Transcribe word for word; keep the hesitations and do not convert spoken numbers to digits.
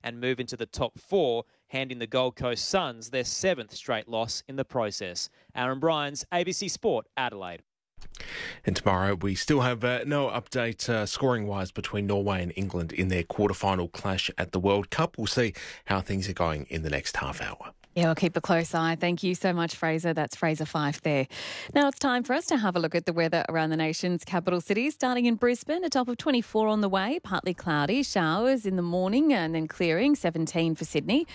and move into the top four, handing the Gold Coast Suns their seventh straight loss in the process. Aaron Bryans, A B C Sport, Adelaide. And tomorrow we still have uh, no update uh, scoring-wise between Norway and England in their quarter-final clash at the World Cup. We'll see how things are going in the next half hour. Yeah, we'll keep a close eye. Thank you so much, Fraser. That's Fraser Fife there. Now it's time for us to have a look at the weather around the nation's capital cities. Starting in Brisbane, a top of twenty-four on the way, partly cloudy, showers in the morning and then clearing, seventeen for Sydney.